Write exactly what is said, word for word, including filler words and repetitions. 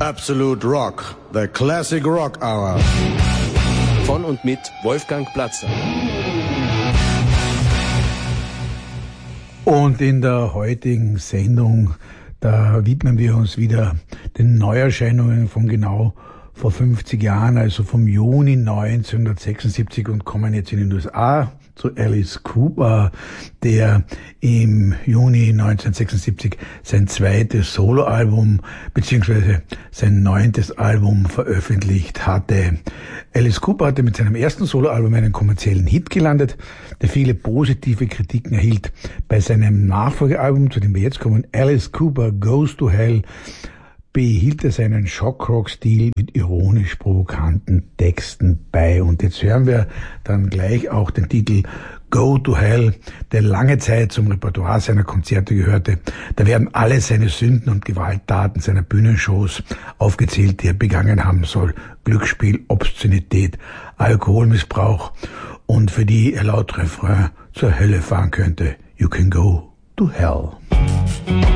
Absolute Rock, the Classic Rock Hour. Von und mit Wolfgang Platzer. Und in der heutigen Sendung, da widmen wir uns wieder den Neuerscheinungen von genau vor fünfzig Jahren, also vom Juni neunzehnhundertsechsundsiebzig, und kommen jetzt in den U S A zu Alice Cooper, der im Juni neunzehnhundertsechsundsiebzig sein zweites Soloalbum beziehungsweise sein neuntes Album veröffentlicht hatte. Alice Cooper hatte mit seinem ersten Soloalbum einen kommerziellen Hit gelandet, der viele positive Kritiken erhielt. Bei seinem Nachfolgealbum, zu dem wir jetzt kommen, Alice Cooper Goes to Hell, behielt er seinen Shockrock-Stil mit ironisch provokanten Texten bei. Und jetzt hören wir dann gleich auch den Titel Go to Hell, der lange Zeit zum Repertoire seiner Konzerte gehörte. Da werden alle seine Sünden und Gewalttaten seiner Bühnenshows aufgezählt, die er begangen haben soll. Glücksspiel, Obszönität, Alkoholmissbrauch und für die er laut Refrain zur Hölle fahren könnte. You can go to hell.